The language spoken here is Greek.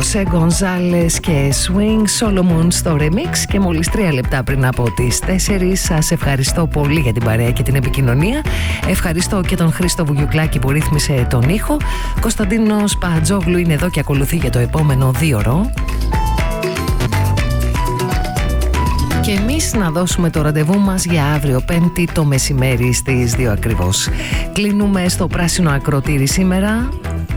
Χωσέ Γκονζάλες και Swing Solomon στο remix. Και μόλις 3 λεπτά πριν από τις 4. Σας ευχαριστώ πολύ για την παρέα και την επικοινωνία. Ευχαριστώ και τον Χρήστο Βουγιουκλάκη που ρύθμισε τον ήχο. Κωνσταντίνος Πατζόγλου είναι εδώ και ακολουθεί για το επόμενο 2ωρο. Και εμείς να δώσουμε το ραντεβού μας για αύριο Πέμπτη το μεσημέρι στις 2 ακριβώς. Κλείνουμε στο πράσινο ακροτήρι σήμερα